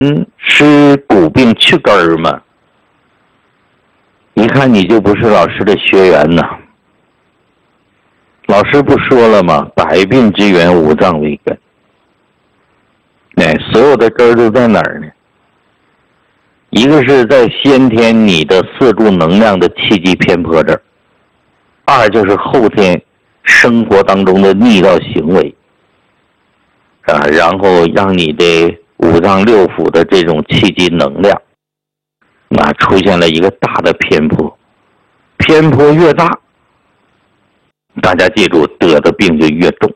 是骨病去根儿吗？一看你就不是老师的学员呐。老师不说了吗？百病之源，五脏为根。所有的根儿都在哪儿呢？一个是在先天你的四柱能量的气机偏颇这儿，二就是后天生活当中的逆道行为然后让你的五脏六腑的这种气机能量出现了一个大的偏颇，偏颇越大，大家记住得的病就越重。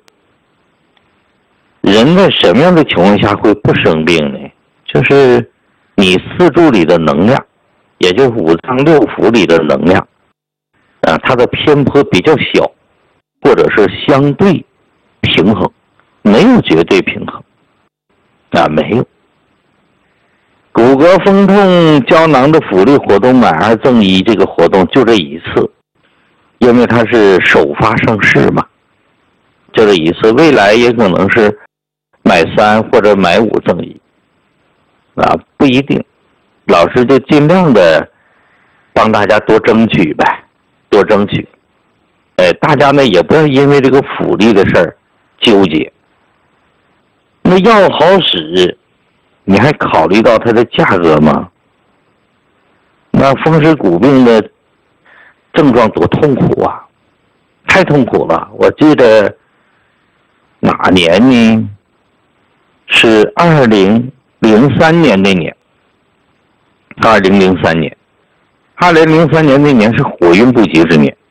人在什么样的情况下会不生病呢？就是你四柱里的能量，也就是五脏六腑里的能量它的偏颇比较小，或者是相对平衡，没有绝对平衡没有。骨骼风痛胶囊的辅力活动买二赠一这个活动就这一次，因为它是首发上市嘛，就这一次，未来也可能是买3或者买5赠1不一定。老师就尽量的帮大家多争取呗，多争取。大家呢也不要因为这个辅力的事儿纠结。那药好使，你还考虑到它的价格吗？那风湿骨病的症状多痛苦啊，太痛苦了。我记得哪年呢？是2003年那年。2003年那年是火运不及之年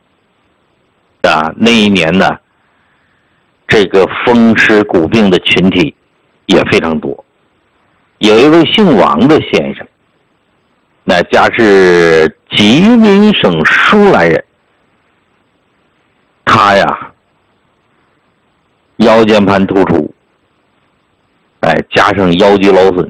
那一年呢，这个风湿骨病的群体也非常多。有一位姓王的先生，家是吉林省舒兰人，他呀腰间盘突出，加上腰肌劳损，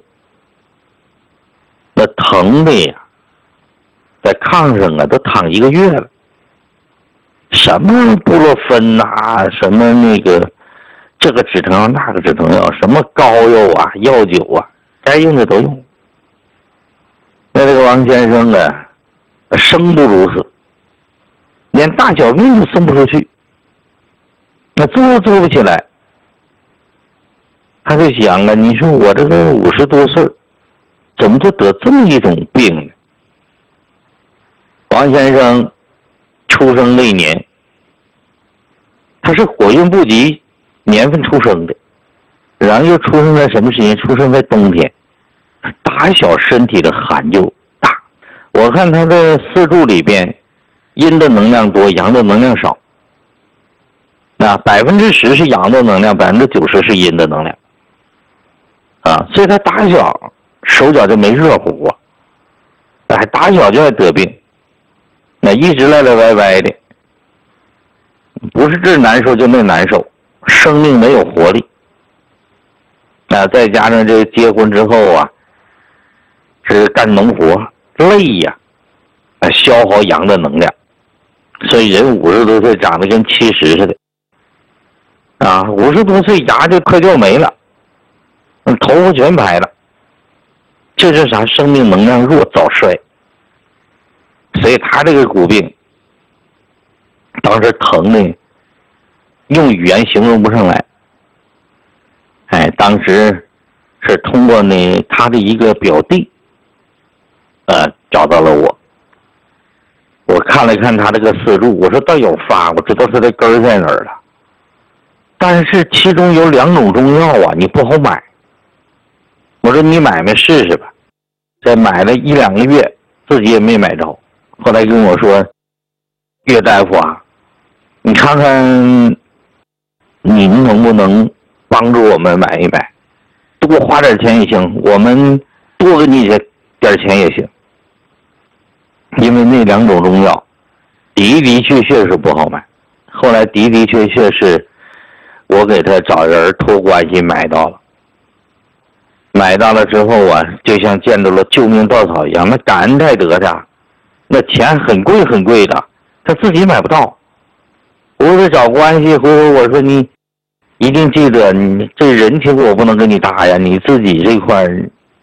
那疼的呀，在炕上都躺1个月了。什么布洛芬什么那个这个止疼药那个止疼药，什么膏药药酒该用的都用。那这个王先生生不如死，连大小便都送不出去，那做不起来。他就想你说我这个50多岁怎么就得这么一种病呢？王先生出生那一年，他是火运不及年份出生的，然后又出生在什么时间？出生在冬天，打小身体的寒就大。我看他的四柱里边，阴的能量多，阳的能量少。10%是阳的能量，90%是阴的能量。所以他打小手脚就没热乎打小就爱得病，一直赖赖歪歪的，不是这难受就那难受，生命没有活力。再加上这结婚之后是干农活累呀，消耗阳的能量，所以人50多岁长得跟70似的50多岁牙就快掉没了，头发全白了，这是啥？生命能量弱，早衰。所以他这个骨病当时疼的用语言形容不上来。当时是通过他的一个表弟找到了我看了看他这个四柱，我说倒有发，我知道他的根儿在哪儿了，但是其中有2种中药你不好买。我说你买试试吧。再买了1-2个月，自己也没买着。后来跟我说，岳大夫你看看您能不能帮助我们买一买，多花点钱也行，我们多给你点钱也行。因为那2种中药的确是不好买。后来的确是我给他找人托关系买到了。买到了之后就像见到了救命稻草一样，那感恩戴德的，那钱很贵的，他自己买不到。我得找关系，回头我说你一定记得，你这人情我不能跟你搭呀，你自己这块